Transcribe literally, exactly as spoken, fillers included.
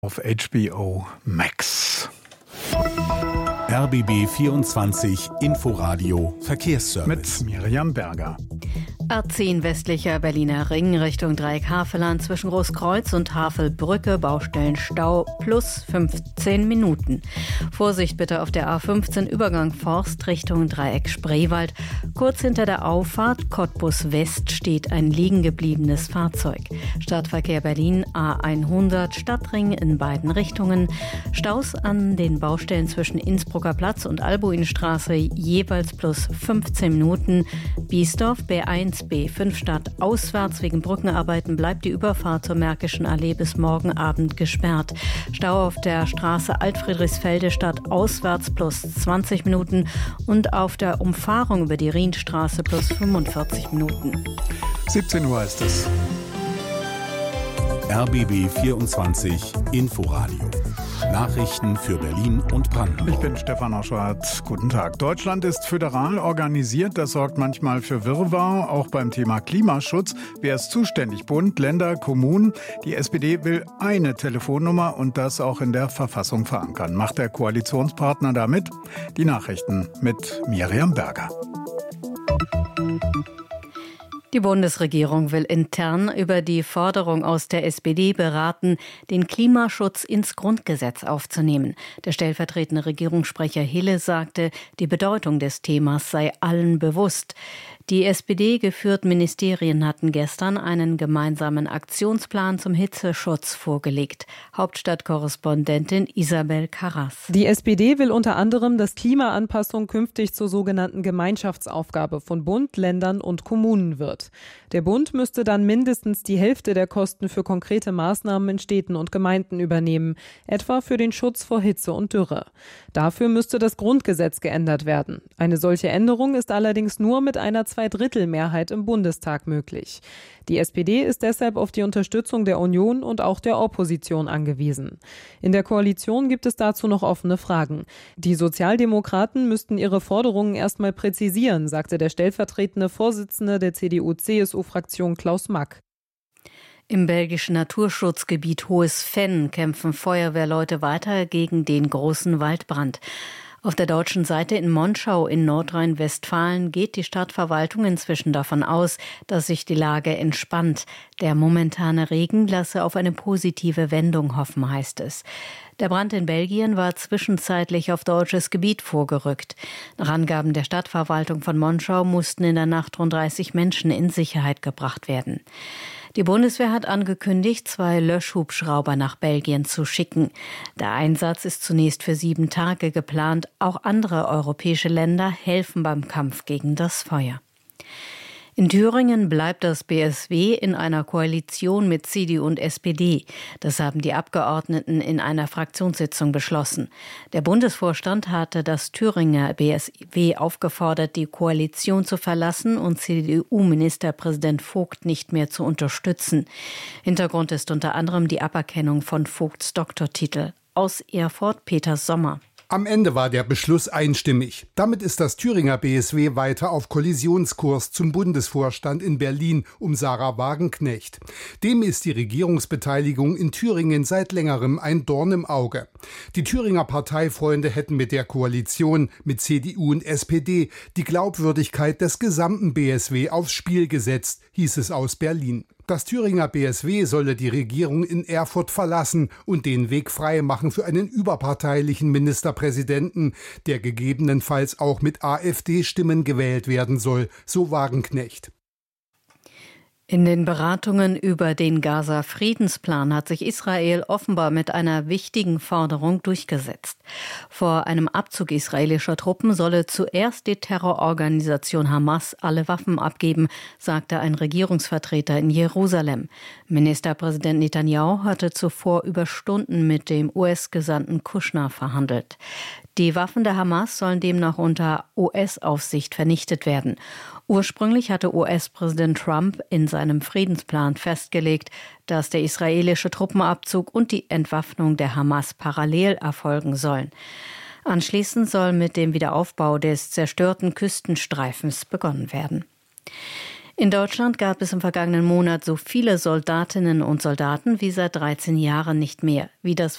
auf H B O Max. R B B vierundzwanzig Inforadio Verkehrsservice. Mit Miriam Berger. A zehn westlicher Berliner Ring Richtung Dreieck Havelland zwischen Großkreuz und Havelbrücke, Baustellenstau plus fünfzehn Minuten. Vorsicht bitte auf der A fünfzehn Übergang Forst Richtung Dreieck Spreewald. Kurz hinter der Auffahrt Cottbus West steht ein liegen gebliebenes Fahrzeug. Stadtverkehr Berlin A hundert Stadtring in beiden Richtungen. Staus an den Baustellen zwischen Innsbrucker Platz und Albuinstraße jeweils plus fünfzehn Minuten. Biesdorf B eins B fünf Stadt auswärts wegen Brückenarbeiten bleibt die Überfahrt zur Märkischen Allee bis morgen Abend gesperrt. Stau auf der Straße Altfriedrichsfelde Stadt auswärts plus zwanzig Minuten und auf der Umfahrung über die Rienstraße plus fünfundvierzig Minuten. siebzehn Uhr ist es. R B B vierundzwanzig Inforadio. Nachrichten für Berlin und Brandenburg. Ich bin Stefan Oschwart. Guten Tag. Deutschland ist föderal organisiert. Das sorgt manchmal für Wirrwarr. Auch beim Thema Klimaschutz. Wer ist zuständig? Bund, Länder, Kommunen? Die S P D will eine Telefonnummer und das auch in der Verfassung verankern. Macht der Koalitionspartner damit? Die Nachrichten mit Miriam Berger. Die Bundesregierung will intern über die Forderung aus der S P D beraten, den Klimaschutz ins Grundgesetz aufzunehmen. Der stellvertretende Regierungssprecher Hille sagte, die Bedeutung des Themas sei allen bewusst. Die S P D-geführten Ministerien hatten gestern einen gemeinsamen Aktionsplan zum Hitzeschutz vorgelegt. Hauptstadtkorrespondentin Isabel Karras. Die S P D will unter anderem, dass Klimaanpassung künftig zur sogenannten Gemeinschaftsaufgabe von Bund, Ländern und Kommunen wird. Der Bund müsste dann mindestens die Hälfte der Kosten für konkrete Maßnahmen in Städten und Gemeinden übernehmen, etwa für den Schutz vor Hitze und Dürre. Dafür müsste das Grundgesetz geändert werden. Eine solche Änderung ist allerdings nur mit einer Zweidrittelmehrheit im Bundestag möglich. Die S P D ist deshalb auf die Unterstützung der Union und auch der Opposition angewiesen. In der Koalition gibt es dazu noch offene Fragen. Die Sozialdemokraten müssten ihre Forderungen erstmal präzisieren, sagte der stellvertretende Vorsitzende der C D U C S U-Fraktion Klaus Mack. Im belgischen Naturschutzgebiet Hohes Venn kämpfen Feuerwehrleute weiter gegen den großen Waldbrand. Auf der deutschen Seite in Monschau in Nordrhein-Westfalen geht die Stadtverwaltung inzwischen davon aus, dass sich die Lage entspannt. Der momentane Regen lasse auf eine positive Wendung hoffen, heißt es. Der Brand in Belgien war zwischenzeitlich auf deutsches Gebiet vorgerückt. Nach Angaben der Stadtverwaltung von Monschau mussten in der Nacht rund dreißig Menschen in Sicherheit gebracht werden. Die Bundeswehr hat angekündigt, zwei Löschhubschrauber nach Belgien zu schicken. Der Einsatz ist zunächst für sieben Tage geplant. Auch andere europäische Länder helfen beim Kampf gegen das Feuer. In Thüringen bleibt das B S W in einer Koalition mit C D U und S P D. Das haben die Abgeordneten in einer Fraktionssitzung beschlossen. Der Bundesvorstand hatte das Thüringer B S W aufgefordert, die Koalition zu verlassen und C D U-Ministerpräsident Vogt nicht mehr zu unterstützen. Hintergrund ist unter anderem die Aberkennung von Vogts Doktortitel. Aus Erfurt Peter Sommer. Am Ende war der Beschluss einstimmig. Damit ist das Thüringer B S W weiter auf Kollisionskurs zum Bundesvorstand in Berlin um Sarah Wagenknecht. Dem ist die Regierungsbeteiligung in Thüringen seit längerem ein Dorn im Auge. Die Thüringer Parteifreunde hätten mit der Koalition mit C D U und S P D die Glaubwürdigkeit des gesamten B S W aufs Spiel gesetzt, hieß es aus Berlin. Das Thüringer B S W solle die Regierung in Erfurt verlassen und den Weg frei machen für einen überparteilichen Ministerpräsidenten, der gegebenenfalls auch mit AfD-Stimmen gewählt werden soll, so Wagenknecht. In den Beratungen über den Gaza-Friedensplan hat sich Israel offenbar mit einer wichtigen Forderung durchgesetzt. Vor einem Abzug israelischer Truppen solle zuerst die Terrororganisation Hamas alle Waffen abgeben, sagte ein Regierungsvertreter in Jerusalem. Ministerpräsident Netanyahu hatte zuvor über Stunden mit dem U S-Gesandten Kushner verhandelt. Die Waffen der Hamas sollen demnach unter U S-Aufsicht vernichtet werden. Ursprünglich hatte U S-Präsident Trump in seinem Friedensplan festgelegt, dass der israelische Truppenabzug und die Entwaffnung der Hamas parallel erfolgen sollen. Anschließend soll mit dem Wiederaufbau des zerstörten Küstenstreifens begonnen werden. In Deutschland gab es im vergangenen Monat so viele Soldatinnen und Soldaten wie seit dreizehn Jahren nicht mehr. Wie das